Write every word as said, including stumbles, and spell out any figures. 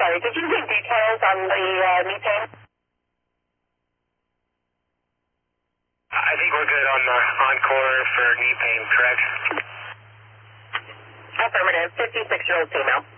sorry, did you give details on the uh, knee pain? I think we're good on the Encore for knee pain, correct? Affirmative, fifty-six-year-old female.